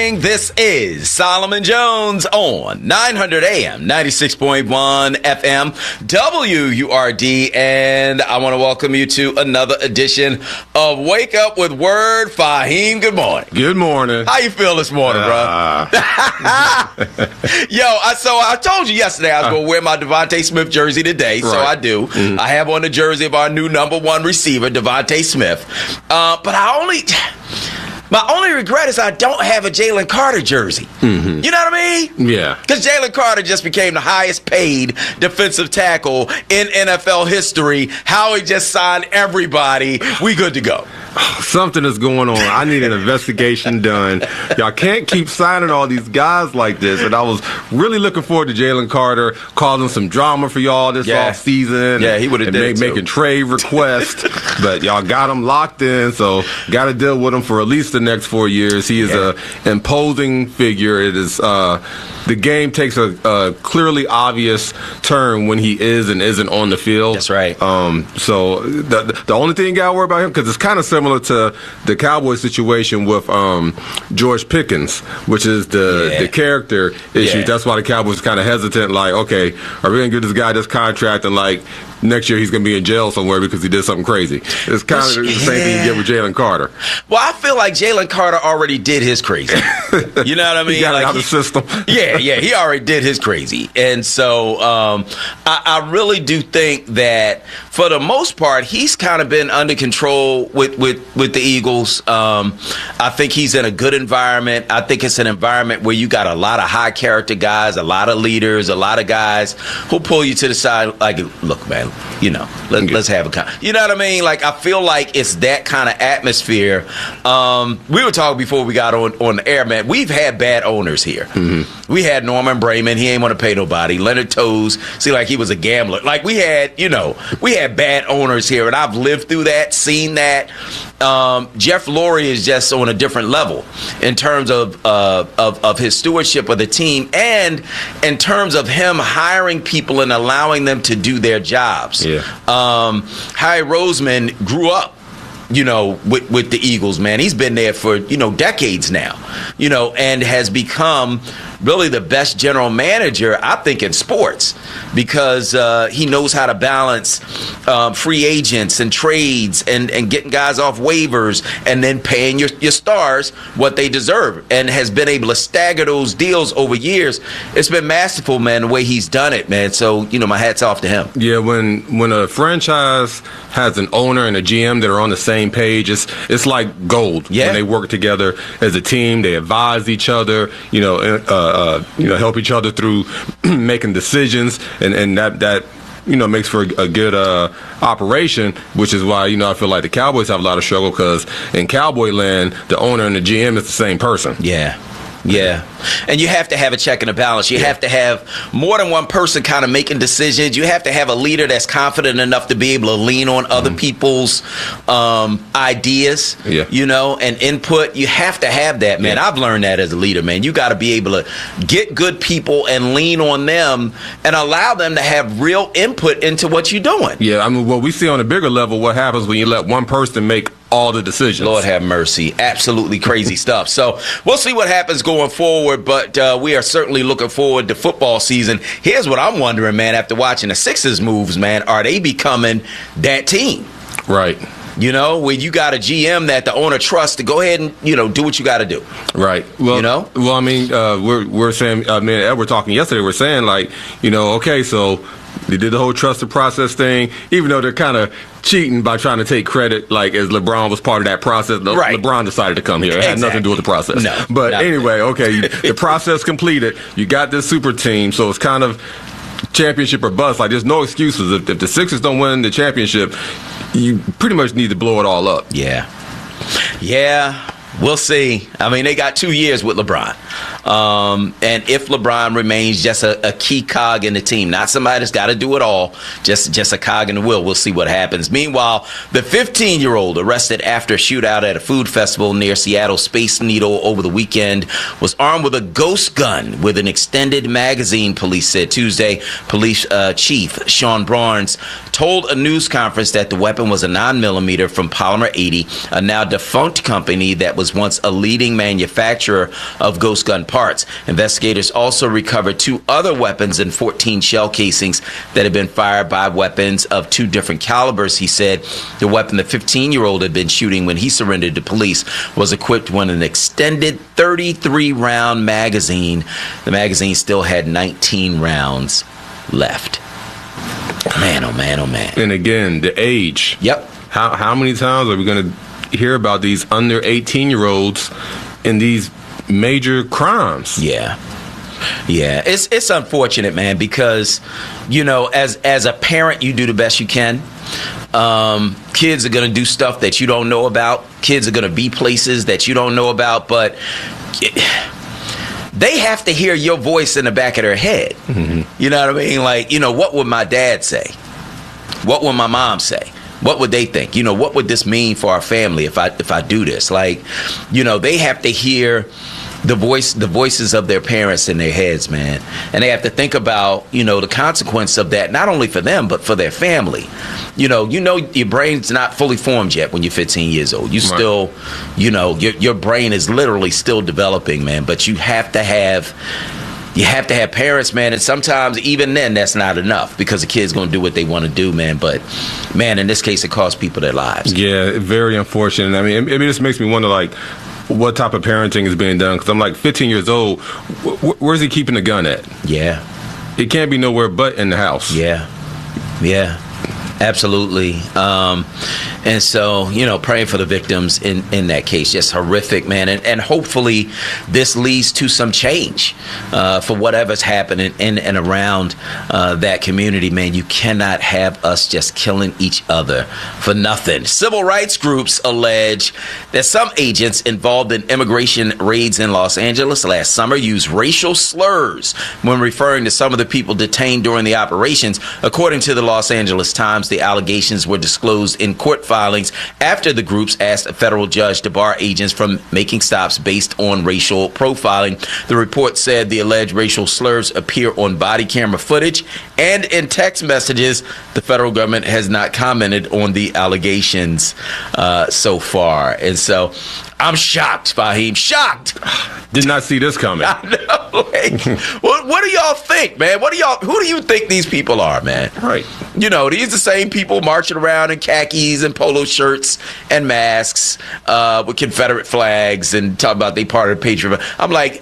morning. This is Solomon Jones on 900 AM, 96.1 FM, WURD, and I want to welcome you to another edition of Wake Up with Word. Fahim, good morning. Good morning. How you feel this morning, bro? Yo, so I told you yesterday I was going to wear my Devontae Smith jersey today, so I do. Mm-hmm. I have on the jersey of our new number one receiver, Devontae Smith. But my only regret is I don't have a Jalen Carter jersey. Mm-hmm. You know what I mean? Yeah. Because Jalen Carter just became the highest paid defensive tackle in NFL history. How he just signed everybody. We good to go. Something is going on. I need an investigation done. Y'all can't keep signing all these guys like this. And I was really looking forward to Jalen Carter causing some drama for y'all this offseason. Yeah, he would have did making trade requests. But y'all got him locked in, so got to deal with him for at least the next 4 years. He is an imposing figure. It is the game takes a clearly obvious turn when he is and isn't on the field. That's right. So the only thing you got to worry about him, because it's kind of similar to the Cowboys situation with George Pickens, which is the character issue. Yeah. That's why the Cowboys are kind of hesitant, like, okay, are we going to give this guy this contract and, like, next year he's going to be in jail somewhere because he did something crazy? It's kind of the same thing you get with Jalen Carter. Well, I feel like Jalen Carter already did his crazy. You know what I mean? He got it out of the system. Yeah, he already did his crazy. And so I really do think that for the most part, he's kind of been under control with the Eagles. I think he's in a good environment. I think it's an environment where you got a lot of high character guys, a lot of leaders, a lot of guys who pull you to the side like, look, man, you know, let's have a you know what I mean? Like, I feel like it's that kind of atmosphere. We were talking before we got on the air, man. We've had bad owners here. Mm-hmm. We had Norman Brayman. He ain't want to pay nobody. Leonard Toes seemed like he was a gambler. Like, we had bad owners here, and I've lived through that, seen that. Jeff Lurie is just on a different level in terms of his stewardship of the team and in terms of him hiring people and allowing them to do their jobs. Yeah. Howie Roseman grew up, with the Eagles, man. He's been there for, decades now, and has become really the best general manager, I think, in sports because he knows how to balance free agents and trades and getting guys off waivers and then paying your stars what they deserve, and has been able to stagger those deals over years. It's been masterful, man, the way he's done it, man. So, my hat's off to him. Yeah, when a franchise has an owner and a GM that are on the same page, it's like gold. Yeah. When they work together as a team, they advise each other, help each other through making decisions, and that makes for a good operation, which is why, I feel like the Cowboys have a lot of struggle because in Cowboy land, the owner and the GM is the same person. Yeah. Yeah. And you have to have a check and a balance. You have to have more than one person kind of making decisions. You have to have a leader that's confident enough to be able to lean on other people's ideas, and input. You have to have that, man. Yeah. I've learned that as a leader, man. You got to be able to get good people and lean on them and allow them to have real input into what you're doing. Yeah, I mean, well, we see on a bigger level what happens when you let one person make all the decisions. Lord have mercy. Absolutely crazy stuff. So we'll see what happens going forward, but we are certainly looking forward to football season. Here's what I'm wondering, man, after watching the Sixers moves, man, are they becoming that team? Right. Where you got a GM that the owner trusts to go ahead and, do what you got to do. Right. Well, well, I mean, we're saying, me and Ed were talking yesterday, we're saying, like, okay, so they did the whole trusted process thing, even though they're kind of cheating by trying to take credit, like as LeBron was part of that process. Right. LeBron decided to come here. It had nothing to do with the process. No, but anyway, okay, the process completed. You got this super team, so it's kind of championship or bust. Like, there's no excuses. If the Sixers don't win the championship, you pretty much need to blow it all up. Yeah. Yeah. We'll see. I mean, they got 2 years with LeBron. And if LeBron remains just a key cog in the team, not somebody that's got to do it all, just a cog in the wheel, we'll see what happens. Meanwhile, the 15-year-old arrested after a shootout at a food festival near Seattle Space Needle over the weekend was armed with a ghost gun with an extended magazine, police said Tuesday. Police Chief Sean Barnes told a news conference that the weapon was a 9mm from Polymer 80, a now defunct company that was once a leading manufacturer of ghost gun parts. Investigators also recovered 2 other weapons and 14 shell casings that had been fired by weapons of 2 different calibers. He said the weapon the 15-year-old had been shooting when he surrendered to police was equipped with an extended 33-round magazine. The magazine still had 19 rounds left. Man, oh man, oh man. And again, the age. Yep. How many times are we going to hear about these under 18-year-olds in these major crimes? Yeah. It's unfortunate, man, because, as a parent, you do the best you can. Kids are going to do stuff that you don't know about. Kids are going to be places that you don't know about, but they have to hear your voice in the back of their head. Mm-hmm. You know what I mean? Like, what would my dad say? What would my mom say? What would they think? What would this mean for our family if I do this? Like, they have to hear the voices of their parents in their heads, man. And they have to think about, the consequence of that, not only for them, but for their family. Your brain's not fully formed yet when you're 15 years old. You still, your brain is literally still developing, man. But you have to have parents, man, and sometimes even then that's not enough because the kid's going to do what they want to do, man. But, man, in this case, it costs people their lives. Yeah, very unfortunate. I mean, it just makes me wonder, like, what type of parenting is being done? Because I'm like 15 years old. Where's he keeping the gun at? Yeah. It can't be nowhere but in the house. Yeah. Absolutely. And so, praying for the victims in that case. Just horrific, man. And hopefully this leads to some change for whatever's happening in and around that community, man. You cannot have us just killing each other for nothing. Civil rights groups allege that some agents involved in immigration raids in Los Angeles last summer used racial slurs when referring to some of the people detained during the operations. According to the Los Angeles Times, the allegations were disclosed in court filings after the groups asked a federal judge to bar agents from making stops based on racial profiling. The report said the alleged racial slurs appear on body camera footage and in text messages. The federal government has not commented on the allegations so far. And so I'm shocked, Fahim. Shocked. Did not see this coming. I know. What do y'all think, man? Who do you think these people are, man? Right. These are the same people marching around in khakis and polo shirts and masks with Confederate flags and talk about they part of the Patriot. I'm like,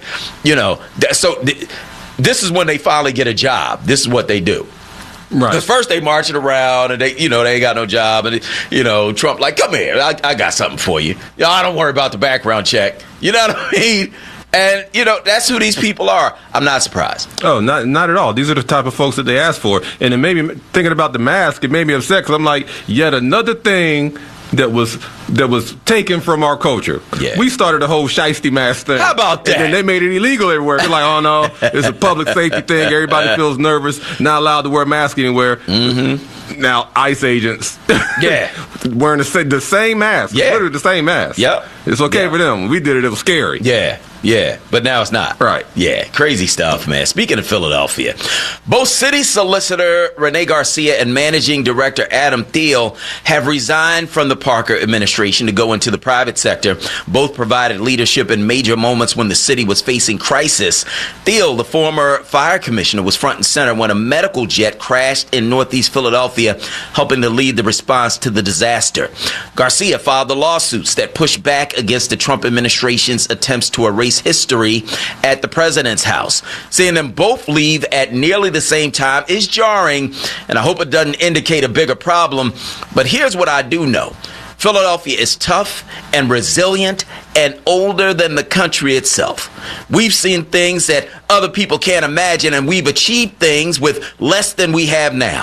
this is when they finally get a job. This is what they do. Right. Because first they marching around and they ain't got no job, and Trump like, come here, I got something for you. I don't worry about the background check. You know what I mean? And that's who these people are. I'm not surprised. Oh, not at all. These are the type of folks that they ask for. And it made me thinking about the mask. It made me upset because I'm like, yet another thing that was taken from our culture. Yeah. We started the whole shiesty mask thing. How about that? And then they made it illegal everywhere. They're like, oh no, it's a public safety thing. Everybody feels nervous, not allowed to wear a mask anywhere. Mm-hmm. Now ICE agents, wearing the same mask. Yeah, literally the same mask. Yep, it's okay for them. We did it. It was scary. Yeah, but now it's not. Right. Yeah, crazy stuff, man. Speaking of Philadelphia, both city solicitor Rene Garcia and managing director Adam Thiel have resigned from the Parker administration to go into the private sector. Both provided leadership in major moments when the city was facing crisis. Thiel, the former fire commissioner, was front and center when a medical jet crashed in Northeast Philadelphia, helping to lead the response to the disaster. Garcia filed the lawsuits that pushed back against the Trump administration's attempts to erase history at the president's house. Seeing them both leave at nearly the same time is jarring, and I hope it doesn't indicate a bigger problem. But here's what I do know. Philadelphia is tough and resilient and older than the country itself. We've seen things that other people can't imagine, and we've achieved things with less than we have now.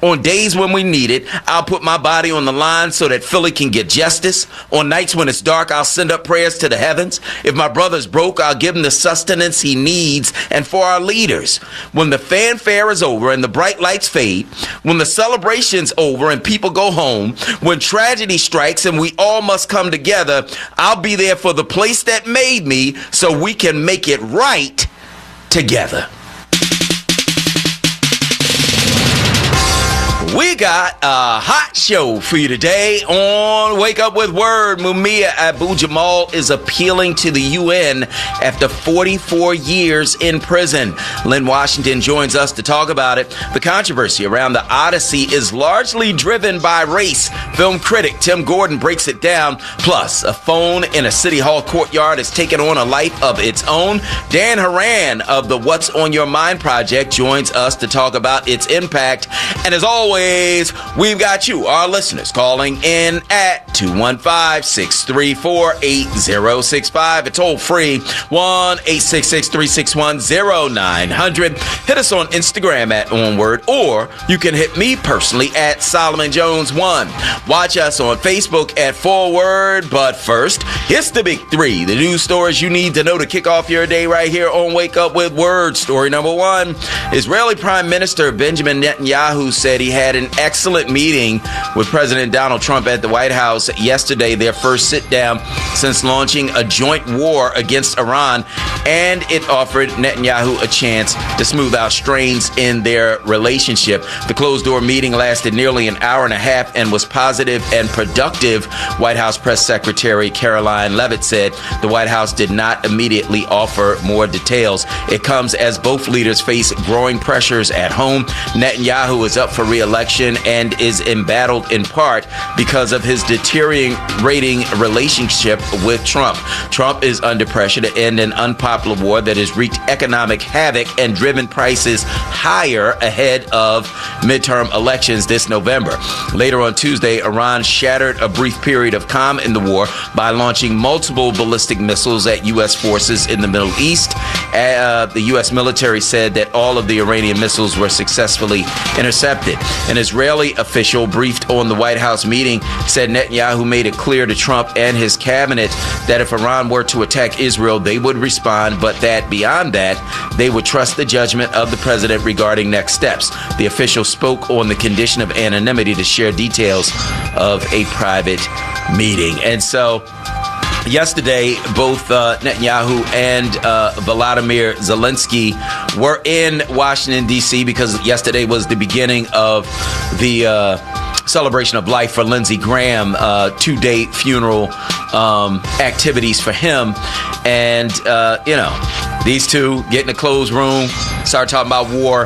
On days when we need it, I'll put my body on the line so that Philly can get justice. On nights when it's dark, I'll send up prayers to the heavens. If my brother's broke, I'll give him the sustenance he needs. And for our leaders, when the fanfare is over and the bright lights fade, when the celebration's over and people go home, when tragedy strikes and we all must come together, I'll be there for the place that made me so we can make it right together. We got a hot show for you today on Wake Up With Word. Mumia Abu-Jamal is appealing to the UN after 44 years in prison. Lynn Washington joins us to talk about it. The controversy around the Odyssey is largely driven by race. Film critic Tim Gordon breaks it down. Plus, a phone in a City Hall courtyard has taken on a life of its own. Dan Horan of the What's on Your Mind Project joins us to talk about its impact. And as always, we've got you, our listeners, calling in at 215-634-8065. It's toll free, 1-866-361-0900. Hit us on Instagram at OnWord, or you can hit me personally at Solomon Jones 1. Watch us on Facebook at Forward. But first, here's the big three, the news stories you need to know to kick off your day right here on Wake Up With Word. Story number one, Israeli Prime Minister Benjamin Netanyahu said he had an excellent meeting with President Donald Trump at the White House yesterday, their first sit-down since launching a joint war against Iran, and it offered Netanyahu a chance to smooth out strains in their relationship. The closed-door meeting lasted nearly an hour and a half and was positive and productive, White House Press Secretary Caroline Leavitt said. The White House did not immediately offer more details. It comes as both leaders face growing pressures at home. Netanyahu is up for re-election and is embattled in part because of his deteriorating relationship with Trump. Trump is under pressure to end an unpopular war that has wreaked economic havoc and driven prices higher ahead of midterm elections this November. Later on Tuesday, Iran shattered a brief period of calm in the war by launching multiple ballistic missiles at U.S. forces in the Middle East. The U.S. military said that all of the Iranian missiles were successfully intercepted. An Israeli official briefed on the White House meeting said Netanyahu made it clear to Trump and his cabinet that if Iran were to attack Israel, they would respond, but that beyond that, they would trust the judgment of the president regarding next steps. The official spoke on the condition of anonymity to share details of a private meeting. And so yesterday, both Netanyahu and Volodymyr Zelensky were in Washington, D.C., because yesterday was the beginning of the celebration of life for Lindsey Graham, two-day funeral activities for him. And, these two get in the closed room, start talking about war.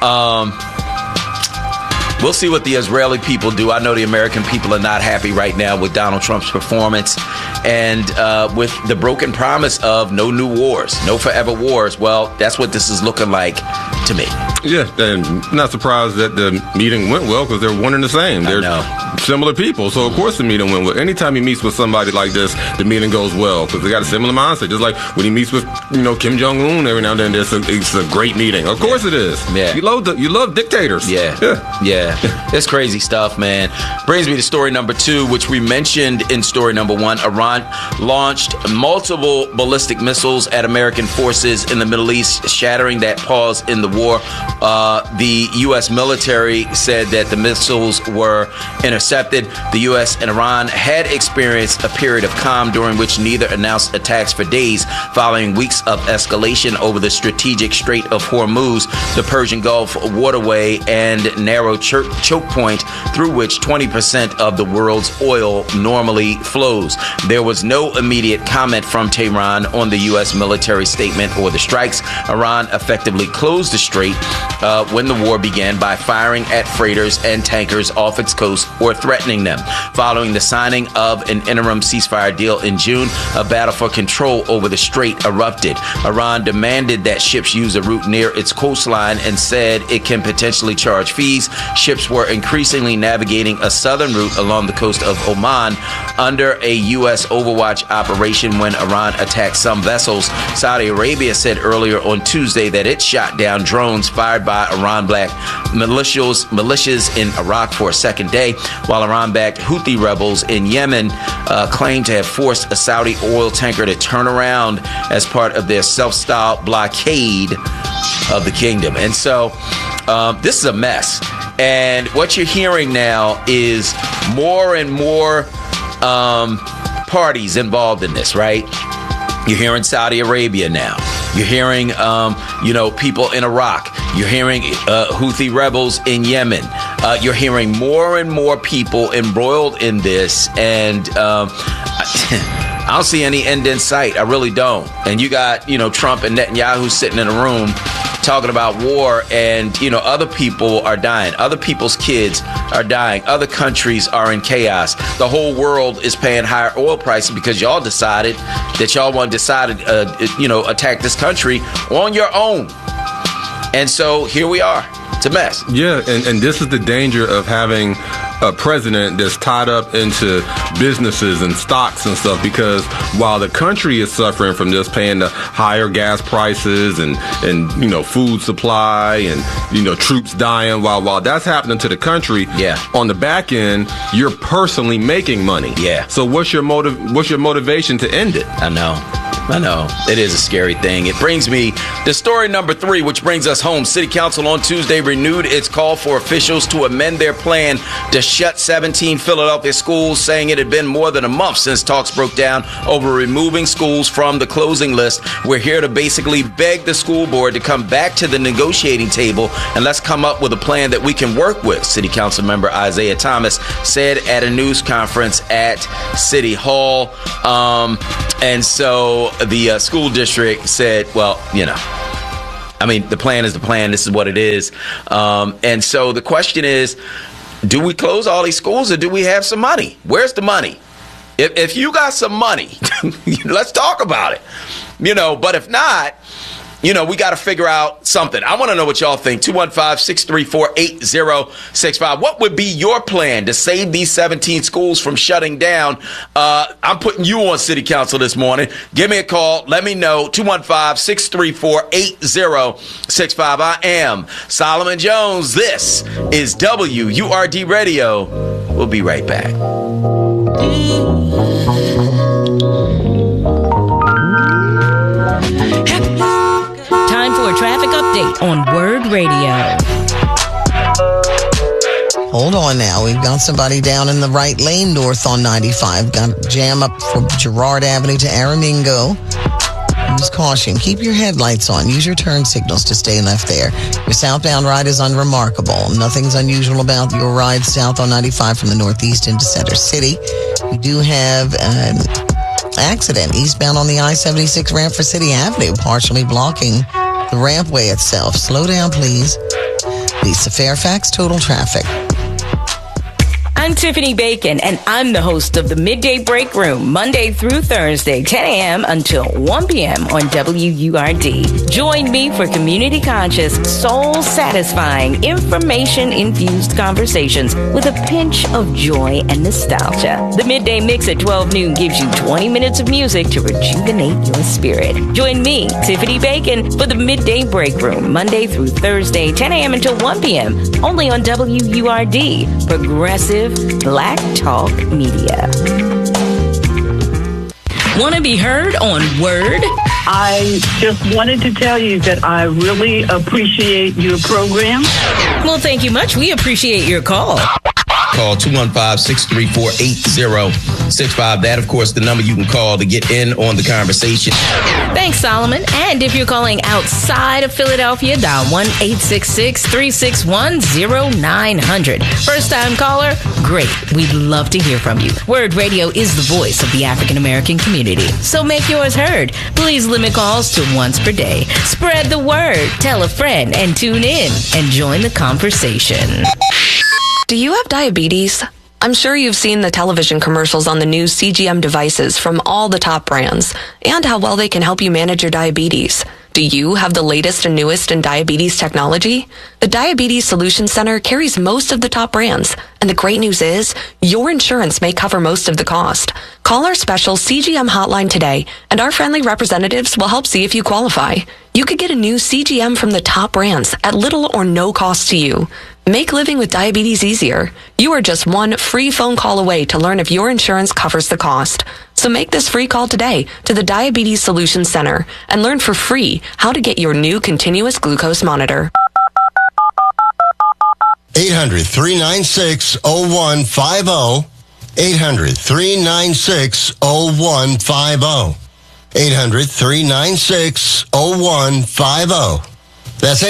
We'll see what the Israeli people do. I know the American people are not happy right now with Donald Trump's performance and with the broken promise of no new wars, no forever wars. Well, that's what this is looking like to me. Yeah, and not surprised that the meeting went well because they're one and the same. They're similar people, so of course the meeting went well. Anytime he meets with somebody like this, the meeting goes well because they got a similar mindset. Just like when he meets with Kim Jong-un every now and then, it's a great meeting. Of course it is. Yeah, you love dictators. Yeah. It's crazy stuff, man. Brings me to story number two, which we mentioned in story number one. Iran launched multiple ballistic missiles at American forces in the Middle East, shattering that pause in the war. The U.S. military said that the missiles were intercepted. The U.S. and Iran had experienced a period of calm during which neither announced attacks for days, following weeks of escalation over the strategic Strait of Hormuz, the Persian Gulf waterway, and narrow choke point through which 20% of the world's oil normally flows. There was no immediate comment from Tehran on the U.S. military statement or the strikes. Iran effectively closed the strait when the war began by firing at freighters and tankers off its coast or threatening them. Following the signing of an interim ceasefire deal in June, a battle for control over the strait erupted. Iran demanded that ships use a route near its coastline and said it can potentially charge fees. Ships were increasingly navigating a southern route along the coast of Oman under a U.S. Overwatch operation when Iran attacked some vessels. Saudi Arabia said earlier on Tuesday that it shot down drones fired by Iran-backed militias in Iraq for a second day, while Iran-backed Houthi rebels in Yemen claim to have forced a Saudi oil tanker to turn around as part of their self-styled blockade of the kingdom. And so this is a mess. And what you're hearing now is more and more parties involved in this, right? You're hearing Saudi Arabia now. You're hearing, people in Iraq. You're hearing Houthi rebels in Yemen. You're hearing more and more people embroiled in this. And I don't see any end in sight. I really don't. And you got, Trump and Netanyahu sitting in a room talking about war, and other people are dying. Other people's kids are dying. Other countries are in chaos. The whole world is paying higher oil prices because y'all decided that y'all want to attack this country on your own. And so here we are. It's a mess. Yeah, and this is the danger of having a president that's tied up into businesses and stocks and stuff, because while the country is suffering from this, paying the higher gas prices and food supply and troops dying, while that's happening to the country, on the back end you're personally making money. So what's your motivation to end it? I know. It is a scary thing. It brings me to story number 3, which brings us home. City Council on Tuesday renewed its call for officials to amend their plan to shut 17 Philadelphia schools, saying it had been more than a month since talks broke down over removing schools from the closing list. We're here to basically beg the school board to come back to the negotiating table and let's come up with a plan that we can work with, City Council member Isaiah Thomas said at a news conference at City Hall. And so the school district said, the plan is the plan. This is what it is. And so the question is, do we close all these schools or do we have some money? Where's the money? If you got some money, let's talk about it. But if not, we got to figure out something. I want to know what y'all think. 215-634-8065. What would be your plan to save these 17 schools from shutting down? I'm putting you on City Council this morning. Give me a call. Let me know. 215-634-8065. I am Solomon Jones. This is WURD Radio. We'll be right back. Time for a traffic update on Word Radio. Hold on now. We've got somebody down in the right lane north on 95. Got a jam up from Girard Avenue to Aramingo. Use caution. Keep your headlights on. Use your turn signals to stay left there. Your southbound ride is unremarkable. Nothing's unusual about your ride south on 95 from the northeast into Center City. We do have an accident eastbound on the I-76 ramp for City Avenue, partially blocking the rampway itself. Slow down, please. Lisa Fairfax, Total Traffic. I'm Tiffany Bacon, and I'm the host of the Midday Break Room, Monday through Thursday, 10 a.m. until 1 p.m. on WURD. Join me for community-conscious, soul-satisfying, information-infused conversations with a pinch of joy and nostalgia. The Midday Mix at 12 noon gives you 20 minutes of music to rejuvenate your spirit. Join me, Tiffany Bacon, for the Midday Break Room, Monday through Thursday, 10 a.m. until 1 p.m. only on WURD, Progressive Black Talk Media. Want to be heard on Word? I just wanted to tell you that I really appreciate your program. Well, thank you much. We appreciate your call. Call 215-634-8065. That, of course, the number you can call to get in on the conversation. Thanks, Solomon. And if you're calling outside of Philadelphia, dial 1-866-361-0900. First-time caller? Great. We'd love to hear from you. Word Radio is the voice of the African-American community. So make yours heard. Please limit calls to once per day. Spread the word. Tell a friend and tune in and join the conversation. Do you have diabetes? I'm sure you've seen the television commercials on the new CGM devices from all the top brands and how well they can help you manage your diabetes. Do you have the latest and newest in diabetes technology? The Diabetes Solutions Center carries most of the top brands. And the great news is, your insurance may cover most of the cost. Call our special CGM hotline today, and our friendly representatives will help see if you qualify. You could get a new CGM from the top brands at little or no cost to you. Make living with diabetes easier. You are just one free phone call away to learn if your insurance covers the cost. So make this free call today to the Diabetes Solutions Center and learn for free how to get your new continuous glucose monitor. 800-396-0150. 800-396-0150. 800-396-0150. That's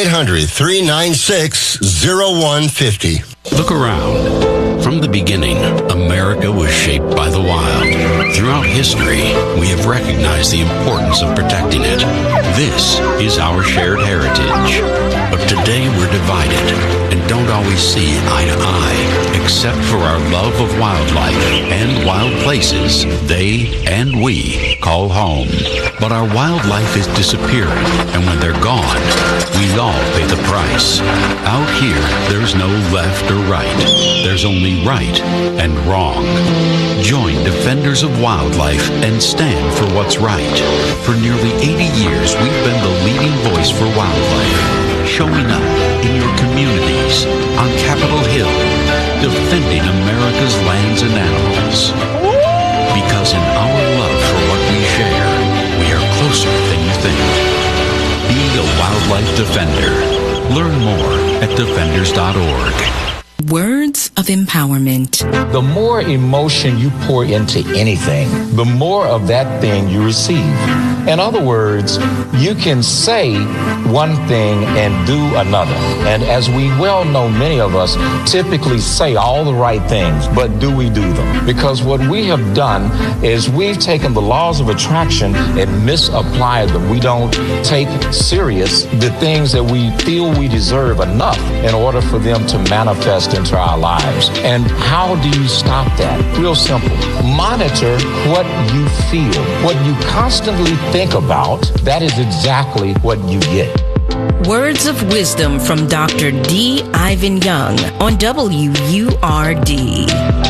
800-396-0150. Look around. From the beginning, America was shaped by the wild. Throughout history, we have recognized the importance of protecting it. This is our shared heritage. But today we're divided and don't always see eye to eye, except for our love of wildlife and wild places they and we call home. But our wildlife is disappearing, and when they're gone, we all pay the price. Out here, there's no left or right. There's only right and wrong. Join Defenders of Wildlife and stand for what's right. For nearly 80 years, we've been the leading voice for wildlife, showing up in your communities, on Capitol Hill, defending America's lands and animals. Because in our love for what we share, we are closer than you think. Be a wildlife defender. Learn more at defenders.org. Words of empowerment. The more emotion you pour into anything, the more of that thing you receive. In other words, you can say one thing and do another. And as we well know, many of us typically say all the right things, but do we do them? Because what we have done is we've taken the laws of attraction and misapplied them. We don't take serious the things that we feel we deserve enough in order for them to manifest into our lives. And how do you stop that? Real simple. Monitor what you feel. What you constantly think about, that is exactly what you get. Words of wisdom from Dr. D. Ivan Young on WURD.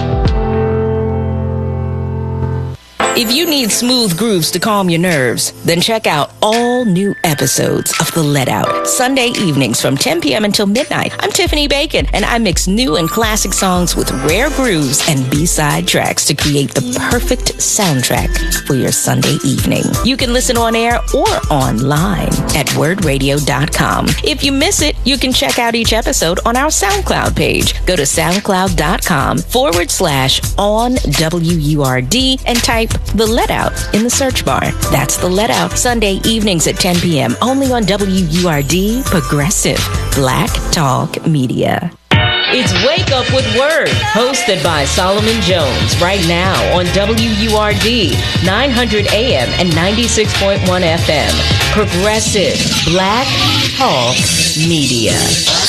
If you need smooth grooves to calm your nerves, then check out all new episodes of The Let Out, Sunday evenings from 10 p.m. until midnight. I'm Tiffany Bacon, and I mix new and classic songs with rare grooves and B-side tracks to create the perfect soundtrack for your Sunday evening. You can listen on air or online at wordradio.com. If you miss it, you can check out each episode on our SoundCloud page. Go to soundcloud.com/on-WURD and type The Let Out in the search bar. That's The Let Out, Sunday evenings at 10 p.m. only on WURD, Progressive Black Talk Media. It's Wake Up with Word, hosted by Solomon Jones, right now on WURD, 900 AM and 96.1 FM. Progressive Black Talk Media.